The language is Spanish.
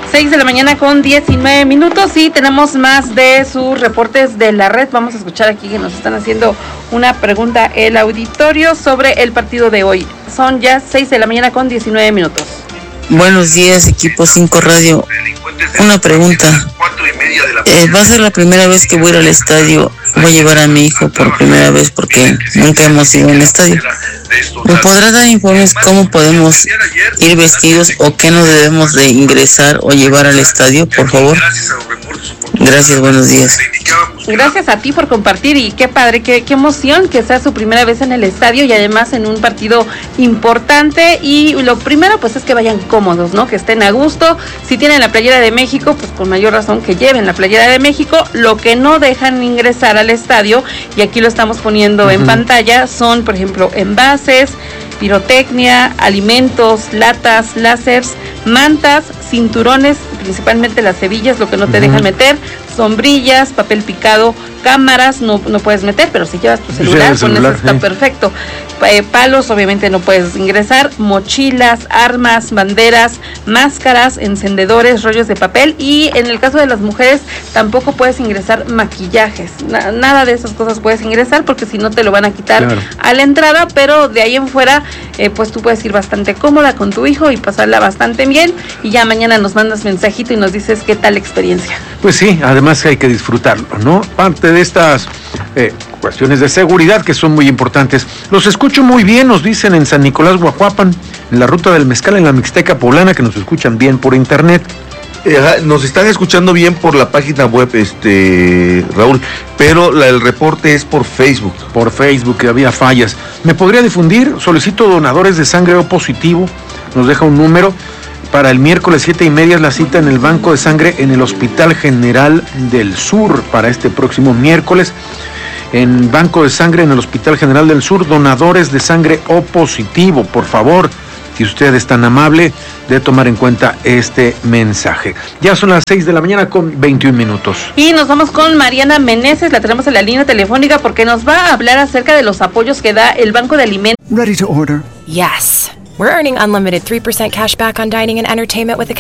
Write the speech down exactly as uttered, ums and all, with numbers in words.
seis de la mañana con diecinueve minutos y tenemos más de sus reportes de la red. Vamos a escuchar aquí que nos están haciendo una pregunta el auditorio sobre el partido de hoy. Son ya seis de la mañana con diecinueve minutos. Buenos días, equipo cinco Radio. Una pregunta. Eh, va a ser la primera vez que voy a ir al estadio. Voy a llevar a mi hijo por primera vez porque nunca hemos ido al estadio. ¿Me podrá dar informes cómo podemos ir vestidos o qué no debemos de ingresar o llevar al estadio, por favor? Gracias, buenos días. Gracias a ti por compartir y qué padre, qué, qué emoción que sea su primera vez en el estadio y además en un partido importante. Y lo primero pues es que vayan cómodos, ¿no? Que estén a gusto. Si tienen la playera de México, pues con mayor razón que lleven la playera de México. Lo que no dejan ingresar al estadio, y aquí lo estamos poniendo uh-huh. en pantalla, son por ejemplo envases, pirotecnia, alimentos, latas, láseres, mantas, cinturones, principalmente las hebillas, lo que no te uh-huh. dejan meter, sombrillas, papel picado, cámaras, no, no puedes meter, pero si llevas tu celular, sí, con celular, eso está sí. perfecto. Eh, palos, obviamente no puedes ingresar, mochilas, armas, banderas, máscaras, encendedores, rollos de papel, y en el caso de las mujeres tampoco puedes ingresar maquillajes, Na- nada de esas cosas puedes ingresar porque si no te lo van a quitar claro. a la entrada, pero de ahí en fuera eh, pues tú puedes ir bastante cómoda con tu hijo y pasarla bastante bien, y ya mañana nos mandas mensajito y nos dices qué tal experiencia. Pues sí, además hay que disfrutarlo, ¿no? Parte de estas eh, cuestiones de seguridad que son muy importantes. Los escucho muy bien, nos dicen en San Nicolás, Guajuapan, en la ruta del Mezcal, en la Mixteca Poblana, que nos escuchan bien por internet. Eh, nos están escuchando bien por la página web, este Raúl, pero la, el reporte es por Facebook. Por Facebook, que había fallas. ¿Me podría difundir? Solicito donadores de sangre O positivo. Nos deja un número. Para el miércoles siete y media es la cita en el Banco de Sangre en el Hospital General del Sur para este próximo miércoles. En Banco de Sangre en el Hospital General del Sur, donadores de sangre O positivo, por favor, si usted es tan amable de tomar en cuenta este mensaje. Ya son las seis de la mañana con veintiún minutos. Y nos vamos con Mariana Meneses, la tenemos en la línea telefónica porque nos va a hablar acerca de los apoyos que da el Banco de Alimentos. Ready to order? Yes. We're earning unlimited three percent cash back on dining and entertainment with a